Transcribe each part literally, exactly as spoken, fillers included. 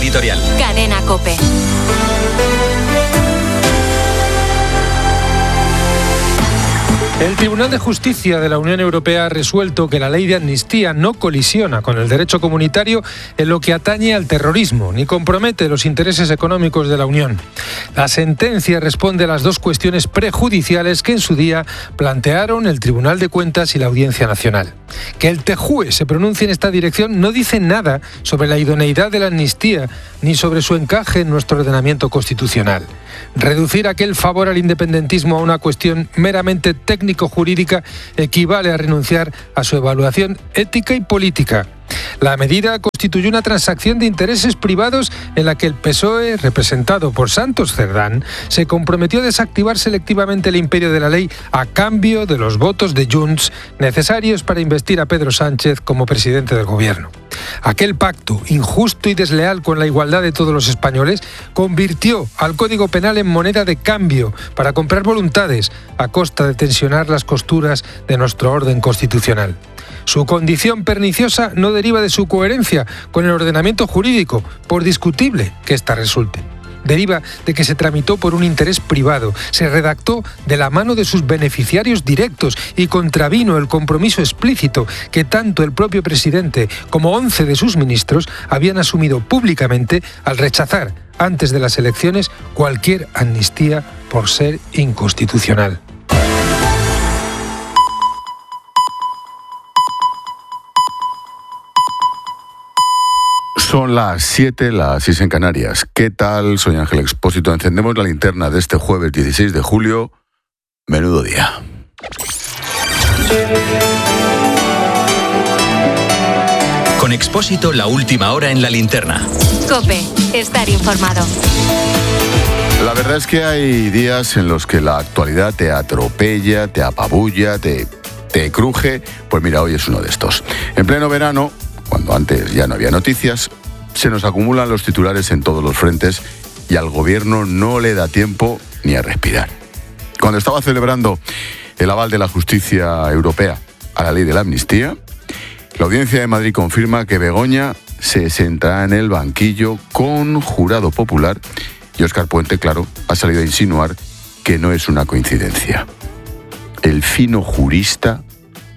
editorial. Cadena COPE. El Tribunal de Justicia de la Unión Europea ha resuelto que la ley de amnistía no colisiona con el derecho comunitario en lo que atañe al terrorismo, ni compromete los intereses económicos de la Unión. La sentencia responde a las dos cuestiones prejudiciales que en su día plantearon el Tribunal de Cuentas y la Audiencia Nacional. Que el T J U E se pronuncie en esta dirección no dice nada sobre la idoneidad de la amnistía ni sobre su encaje en nuestro ordenamiento constitucional. Reducir aquel favor al independentismo a una cuestión meramente técnico-jurídica equivale a renunciar a su evaluación ética y política. La medida constituyó una transacción de intereses privados en la que el P S O E, representado por Santos Cerdán, se comprometió a desactivar selectivamente el imperio de la ley a cambio de los votos de Junts necesarios para investir a Pedro Sánchez como presidente del gobierno. Aquel pacto, injusto y desleal con la igualdad de todos los españoles, convirtió al Código Penal en moneda de cambio para comprar voluntades a costa de tensionar las costuras de nuestro orden constitucional. Su condición perniciosa no deriva de su coherencia con el ordenamiento jurídico, por discutible que ésta resulte. Deriva de que se tramitó por un interés privado, se redactó de la mano de sus beneficiarios directos y contravino el compromiso explícito que tanto el propio presidente como once de sus ministros habían asumido públicamente al rechazar, antes de las elecciones, cualquier amnistía por ser inconstitucional. Son las siete, las seis en Canarias. ¿Qué tal? Soy Ángel Expósito. Encendemos la linterna de este jueves dieciséis de julio. Menudo día. Con Expósito, la última hora en la linterna. COPE. Estar informado. La verdad es que hay días en los que la actualidad te atropella, te apabulla, te, te cruje. Pues mira, hoy es uno de estos. En pleno verano, cuando antes ya no había noticias, se nos acumulan los titulares en todos los frentes y al gobierno no le da tiempo ni a respirar. Cuando estaba celebrando el aval de la justicia europea a la ley de la amnistía, la Audiencia de Madrid confirma que Begoña se sentará en el banquillo con jurado popular y Óscar Puente, claro, ha salido a insinuar que no es una coincidencia. El fino jurista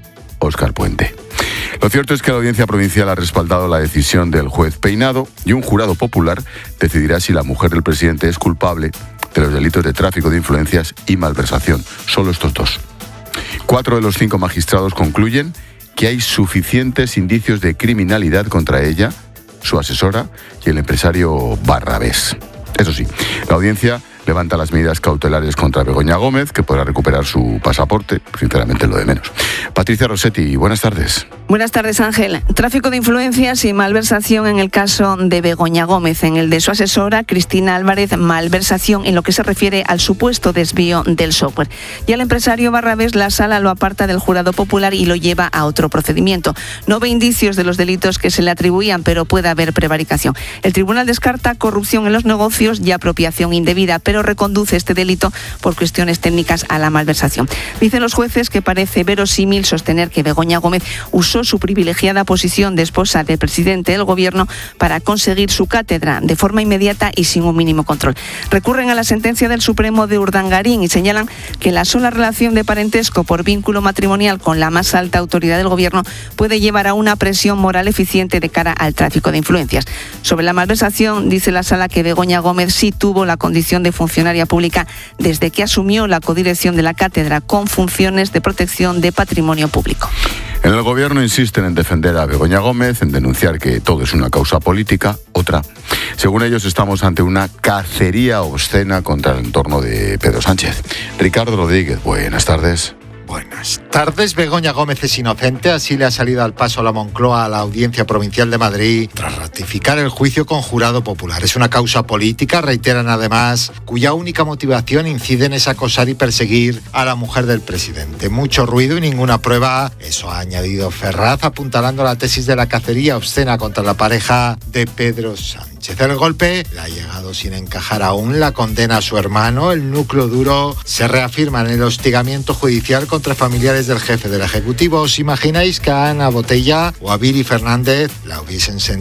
Óscar Puente. Lo cierto es que la Audiencia Provincial ha respaldado la decisión del juez Peinado y un jurado popular decidirá si la mujer del presidente es culpable de los delitos de tráfico de influencias y malversación. Solo estos dos. Cuatro de los cinco magistrados concluyen que hay suficientes indicios de criminalidad contra ella, su asesora y el empresario Barrabés. Eso sí, la audiencia levanta las medidas cautelares contra Begoña Gómez, que podrá recuperar su pasaporte, sinceramente lo de menos. Patricia Rossetti, buenas tardes. Buenas tardes, Ángel. Tráfico de influencias y malversación en el caso de Begoña Gómez. En el de su asesora, Cristina Álvarez, malversación en lo que se refiere al supuesto desvío del software. Y al empresario Barrabés, la sala lo aparta del jurado popular y lo lleva a otro procedimiento. No ve indicios de los delitos que se le atribuían, pero puede haber prevaricación. El tribunal descarta corrupción en los negocios y apropiación indebida, pero reconduce este delito por cuestiones técnicas a la malversación. Dicen los jueces que parece verosímil sostener que Begoña Gómez usó su privilegiada posición de esposa del presidente del gobierno para conseguir su cátedra de forma inmediata y sin un mínimo control. Recurren a la sentencia del Supremo de Urdangarín y señalan que la sola relación de parentesco por vínculo matrimonial con la más alta autoridad del gobierno puede llevar a una presión moral eficiente de cara al tráfico de influencias. Sobre la malversación, dice la sala que Begoña Gómez sí tuvo la condición de funcionaria pública desde que asumió la codirección de la cátedra con funciones de protección de patrimonio público. En el gobierno insisten en defender a Begoña Gómez, en denunciar que todo es una causa política, otra. Según ellos, estamos ante una cacería obscena contra el entorno de Pedro Sánchez. Ricardo Rodríguez, buenas tardes. Buenas tardes. Begoña Gómez es inocente, así le ha salido al paso a la Moncloa a la Audiencia Provincial de Madrid tras ratificar el juicio con jurado popular. Es una causa política, reiteran además, cuya única motivación incide en es acosar y perseguir a la mujer del presidente. Mucho ruido y ninguna prueba, eso ha añadido Ferraz, apuntalando la tesis de la cacería obscena contra la pareja de Pedro Sánchez. El golpe le ha llegado sin encajar aún, la condena a su hermano. El núcleo duro se reafirma en el hostigamiento judicial contra familiares del jefe del Ejecutivo. ¿Os imagináis que a Ana Botella o a Viri Fernández la hubiesen sentado en el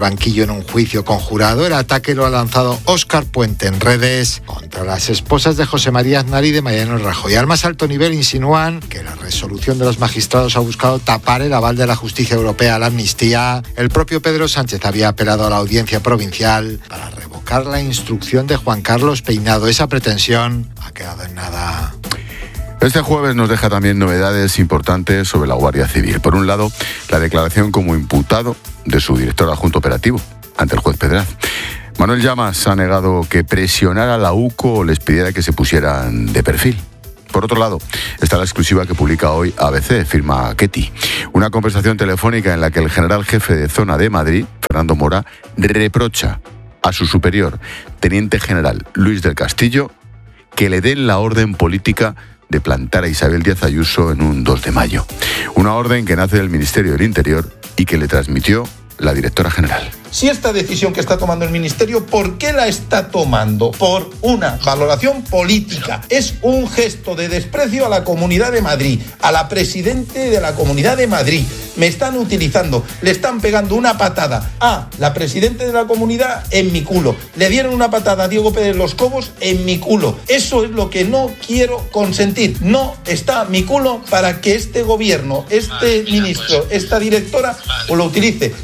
banquillo en un juicio conjurado. El ataque lo ha lanzado Óscar Puente en redes contra las esposas de José María Aznar y de Mariano Rajoy. Al más alto nivel insinúan que la resolución de los magistrados ha buscado tapar el aval de la justicia europea a la amnistía. El propio Pedro Sánchez había apelado a la audiencia provincial para revocar la instrucción de Juan Carlos Peinado. Esa pretensión ha quedado en nada. Este jueves nos deja también novedades importantes sobre la Guardia Civil. Por un lado, la declaración como imputado de su director adjunto operativo ante el juez Pedraz. Manuel Llamas ha negado que presionara a la U C O o les pidiera que se pusieran de perfil. Por otro lado, está la exclusiva que publica hoy A B C, firma Ketty. Una conversación telefónica en la que el general jefe de zona de Madrid, Fernando Mora, reprocha a su superior, teniente general Luis del Castillo, que le den la orden política de plantar a Isabel Díaz Ayuso en un dos de mayo. Una orden que nace del Ministerio del Interior y que le transmitió la directora general. Si esta decisión que está tomando el Ministerio, ¿por qué la está tomando? Por una valoración política. Es un gesto de desprecio a la Comunidad de Madrid, a la presidente de la Comunidad de Madrid. Me están utilizando, le están pegando una patada a la presidente de la Comunidad en mi culo. Le dieron una patada a Diego Pérez Los Cobos en mi culo. Eso es lo que no quiero consentir. No está mi culo para que este gobierno, este ministro, esta directora, o lo utilice.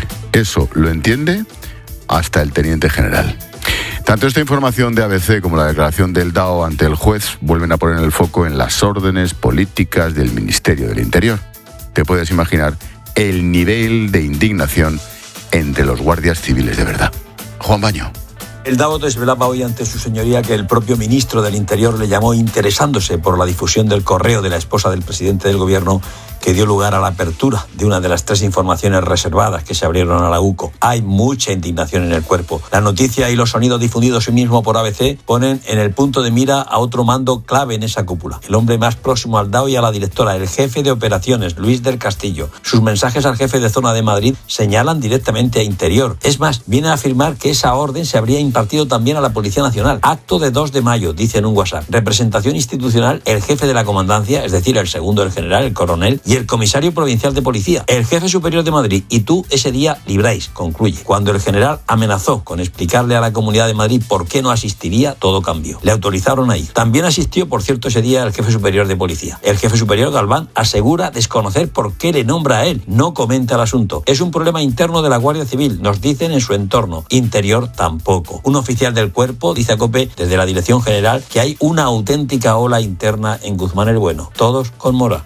Eso lo entiende hasta el teniente general. Tanto esta información de A B C como la declaración del D A O ante el juez vuelven a poner el foco en las órdenes políticas del Ministerio del Interior. Te puedes imaginar el nivel de indignación entre los guardias civiles de verdad. Juan Baño. El D A O desvelaba hoy ante su señoría que el propio ministro del Interior le llamó interesándose por la difusión del correo de la esposa del presidente del gobierno, que dio lugar a la apertura de una de las tres informaciones reservadas que se abrieron a la U C O. Hay mucha indignación en el cuerpo. La noticia y los sonidos difundidos hoy mismo por A B C ponen en el punto de mira a otro mando clave en esa cúpula. El hombre más próximo al D A O y a la directora, el jefe de operaciones, Luis del Castillo. Sus mensajes al jefe de zona de Madrid señalan directamente a Interior. Es más, viene a afirmar que esa orden se habría impartido también a la Policía Nacional. Acto de dos de mayo, dice en un WhatsApp. Representación institucional, el jefe de la comandancia, es decir, el segundo del general, el coronel, y el comisario provincial de policía, el jefe superior de Madrid, y tú ese día libráis, concluye. Cuando el general amenazó con explicarle a la Comunidad de Madrid por qué no asistiría, todo cambió. Le autorizaron a ir. También asistió, por cierto, ese día el jefe superior de policía. El jefe superior, Galván, asegura desconocer por qué le nombra a él. No comenta el asunto. Es un problema interno de la Guardia Civil, nos dicen en su entorno. Interior tampoco. Un oficial del cuerpo dice a COPE desde la Dirección General que hay una auténtica ola interna en Guzmán el Bueno. Todos con Mora.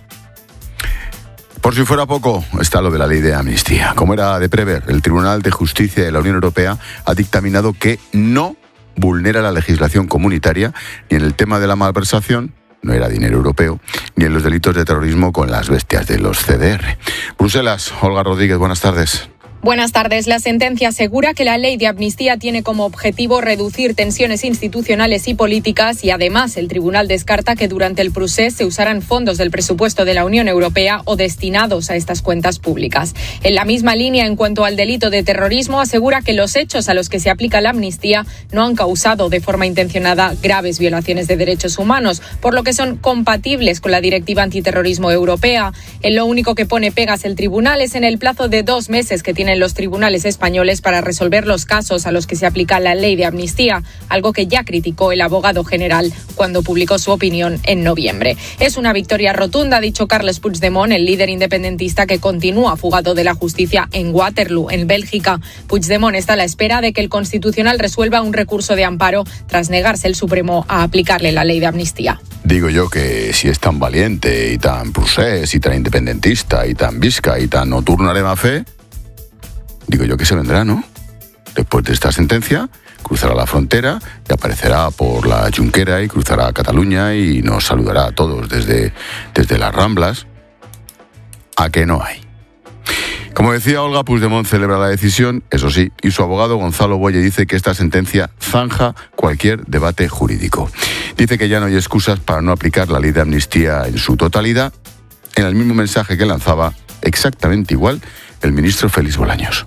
Por si fuera poco, está lo de la ley de amnistía. Como era de prever, el Tribunal de Justicia de la Unión Europea ha dictaminado que no vulnera la legislación comunitaria ni en el tema de la malversación, no era dinero europeo, ni en los delitos de terrorismo con las bestias de los C D R. Bruselas, Olga Rodríguez, buenas tardes. Buenas tardes. La sentencia asegura que la ley de amnistía tiene como objetivo reducir tensiones institucionales y políticas y además el tribunal descarta que durante el procés se usaran fondos del presupuesto de la Unión Europea o destinados a estas cuentas públicas. En la misma línea, en cuanto al delito de terrorismo, asegura que los hechos a los que se aplica la amnistía no han causado de forma intencionada graves violaciones de derechos humanos, por lo que son compatibles con la Directiva Antiterrorismo Europea. En lo único que pone pegas el tribunal es en el plazo de dos meses que tiene en los tribunales españoles para resolver los casos a los que se aplica la ley de amnistía, algo que ya criticó el abogado general cuando publicó su opinión en noviembre. Es una victoria rotunda, ha dicho Carles Puigdemont, el líder independentista que continúa fugado de la justicia en Waterloo, en Bélgica. Puigdemont está a la espera de que el Constitucional resuelva un recurso de amparo tras negarse el Supremo a aplicarle la ley de amnistía. Digo yo que si es tan valiente y tan procés y tan independentista y tan visca y tan no tornarem a fer, digo yo que se vendrá, ¿no? Después de esta sentencia, cruzará la frontera y aparecerá por la Junquera y cruzará a Cataluña y nos saludará a todos desde, desde las Ramblas. ¿A qué no hay? Como decía Olga, Puigdemont celebra la decisión, eso sí, y su abogado Gonzalo Boye dice que esta sentencia zanja cualquier debate jurídico. Dice que ya no hay excusas para no aplicar la ley de amnistía en su totalidad, en el mismo mensaje que lanzaba exactamente igual el ministro Félix Bolaños.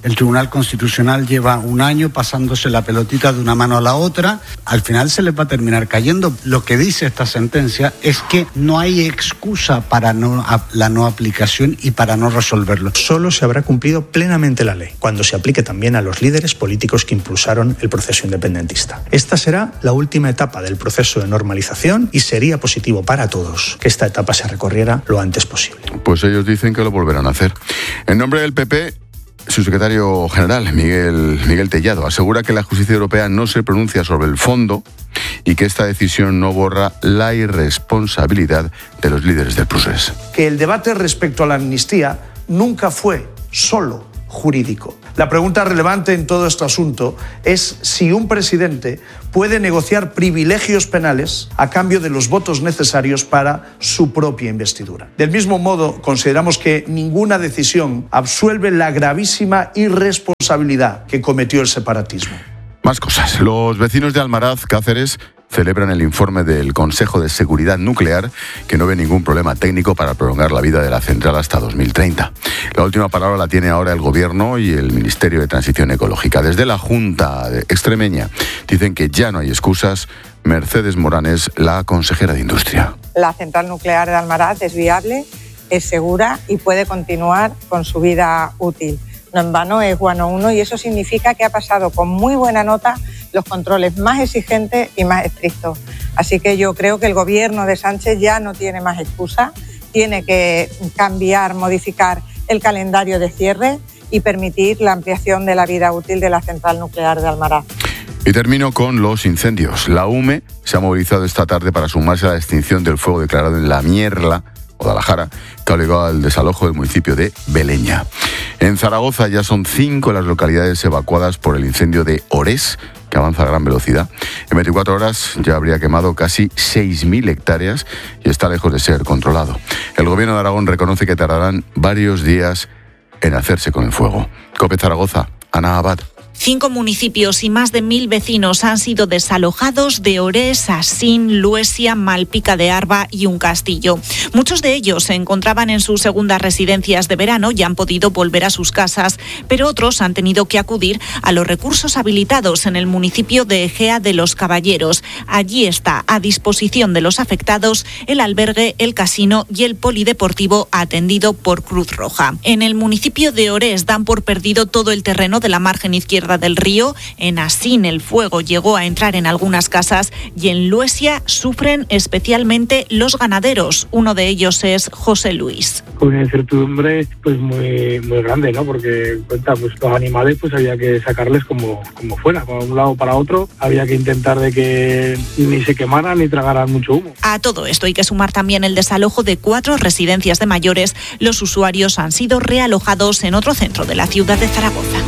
El Tribunal Constitucional lleva un año pasándose la pelotita de una mano a la otra. Al final se les va a terminar cayendo. Lo que dice esta sentencia es que no hay excusa para no, la no aplicación y para no resolverlo. Solo se habrá cumplido plenamente la ley cuando se aplique también a los líderes políticos que impulsaron el proceso independentista. Esta será la última etapa del proceso de normalización y sería positivo para todos que esta etapa se recorriera lo antes posible. Pues ellos dicen que lo volverán a hacer. En nombre del P P, su secretario general, Miguel, Miguel Tellado, asegura que la justicia europea no se pronuncia sobre el fondo y que esta decisión no borra la irresponsabilidad de los líderes del procés. Que el debate respecto a la amnistía nunca fue solo jurídico. La pregunta relevante en todo este asunto es si un presidente puede negociar privilegios penales a cambio de los votos necesarios para su propia investidura. Del mismo modo, consideramos que ninguna decisión absuelve la gravísima irresponsabilidad que cometió el separatismo. Más cosas. Los vecinos de Almaraz, Cáceres, celebran el informe del Consejo de Seguridad Nuclear, que no ve ningún problema técnico para prolongar la vida de la central hasta dos mil treinta. La última palabra la tiene ahora el Gobierno y el Ministerio de Transición Ecológica. Desde la Junta extremeña dicen que ya no hay excusas. Mercedes Moranes, la consejera de Industria. La central nuclear de Almaraz es viable, es segura y puede continuar con su vida útil. No en vano es Guano uno y eso significa que ha pasado con muy buena nota los controles más exigentes y más estrictos. Así que yo creo que el gobierno de Sánchez ya no tiene más excusa, tiene que cambiar, modificar el calendario de cierre y permitir la ampliación de la vida útil de la central nuclear de Almaraz. Y termino con los incendios. La U M E se ha movilizado esta tarde para sumarse a la extinción del fuego declarado en La Mierla, Guadalajara, que ha obligado al desalojo del municipio de Beleña. En Zaragoza ya son cinco las localidades evacuadas por el incendio de Orés, que avanza a gran velocidad. En veinticuatro horas ya habría quemado casi seis mil hectáreas y está lejos de ser controlado. El gobierno de Aragón reconoce que tardarán varios días en hacerse con el fuego. COPE Zaragoza, Ana Abad. Cinco municipios y más de mil vecinos han sido desalojados de Orés, Asín, Luesia, Malpica de Arba y un castillo. Muchos de ellos se encontraban en sus segundas residencias de verano y han podido volver a sus casas, pero otros han tenido que acudir a los recursos habilitados en el municipio de Egea de los Caballeros. Allí está a disposición de los afectados el albergue, el casino y el polideportivo atendido por Cruz Roja. En el municipio de Orés dan por perdido todo el terreno de la margen izquierda del río. En Asín el fuego llegó a entrar en algunas casas y en Luesia sufren especialmente los ganaderos. Uno de ellos es José Luis. Una incertidumbre pues muy muy grande, ¿no? Porque cuenta, pues los animales pues había que sacarles como, como fuera, para un lado para otro. Había que intentar de que ni se quemaran ni tragaran mucho humo. A todo esto hay que sumar también el desalojo de cuatro residencias de mayores. Los usuarios han sido realojados en otro centro de la ciudad de Zaragoza.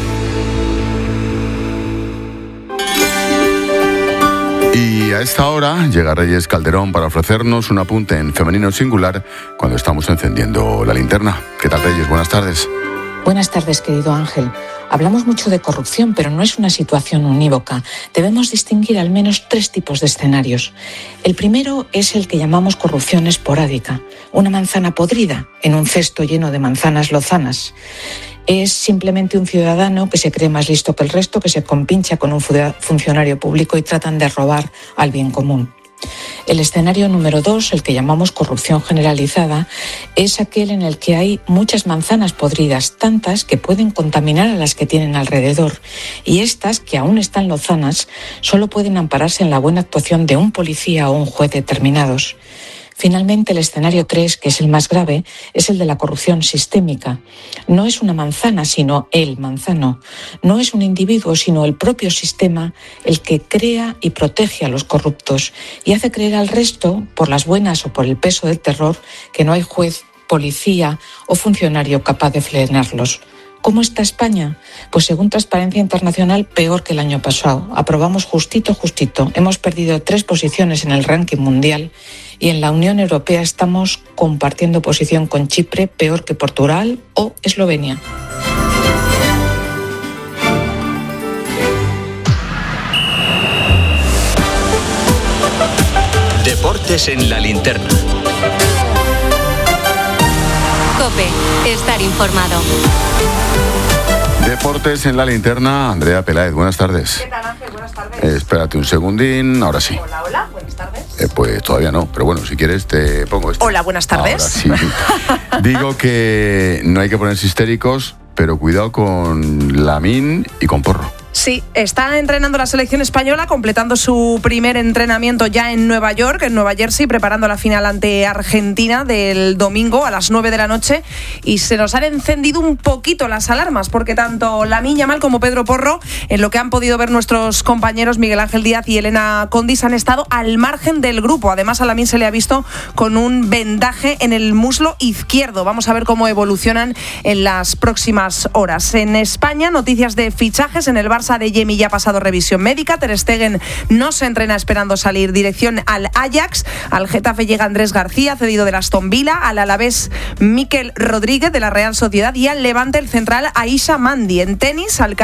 Y a esta hora llega Reyes Calderón para ofrecernos un apunte en femenino singular cuando estamos encendiendo la linterna. ¿Qué tal, Reyes? Buenas tardes. Buenas tardes, querido Ángel. Hablamos mucho de corrupción, pero no es una situación unívoca. Debemos distinguir al menos tres tipos de escenarios. El primero es el que llamamos corrupción esporádica, una manzana podrida en un cesto lleno de manzanas lozanas. Es simplemente un ciudadano que se cree más listo que el resto, que se compincha con un funcionario público y tratan de robar al bien común. El escenario número dos, el que llamamos corrupción generalizada, es aquel en el que hay muchas manzanas podridas, tantas que pueden contaminar a las que tienen alrededor. Y estas, que aún están lozanas, solo pueden ampararse en la buena actuación de un policía o un juez determinados. Finalmente, el escenario tres, que es el más grave, es el de la corrupción sistémica. No es una manzana, sino el manzano. No es un individuo, sino el propio sistema el que crea y protege a los corruptos y hace creer al resto, por las buenas o por el peso del terror, que no hay juez, policía o funcionario capaz de frenarlos. ¿Cómo está España? Pues según Transparencia Internacional, peor que el año pasado. Aprobamos justito, justito. Hemos perdido tres posiciones en el ranking mundial y en la Unión Europea estamos compartiendo posición con Chipre, peor que Portugal o Eslovenia. Deportes en la linterna. COPE, estar informado. Deportes en la linterna, Andrea Peláez, buenas tardes. ¿Qué tal, Ángel? Buenas tardes. Eh, espérate un segundín, ahora sí. Hola, hola, buenas tardes. Eh, pues todavía no, pero bueno, si quieres te pongo esto. Hola, buenas tardes. Ahora sí. Digo que no hay que ponerse histéricos, pero cuidado con Lamine y con Porro. Sí, está entrenando la selección española, completando su primer entrenamiento ya en Nueva York, en Nueva Jersey, preparando la final ante Argentina del domingo a las nueve de la noche. Y se nos han encendido un poquito las alarmas, porque tanto Lamine Yamal como Pedro Porro, en lo que han podido ver nuestros compañeros Miguel Ángel Díaz y Elena Condis, han estado al margen del grupo. Además, a Lamine se le ha visto con un vendaje en el muslo izquierdo. Vamos a ver cómo evolucionan en las próximas horas. En España, noticias de fichajes. En el Barça de Yemi ya ha pasado revisión médica. Ter Stegen no se entrena esperando salir. Dirección al Ajax. Al Getafe llega Andrés García, cedido del Aston Villa. Al Alavés, Mikel Rodríguez de la Real Sociedad. Y al Levante, el central Aisha Mandi. En tenis, al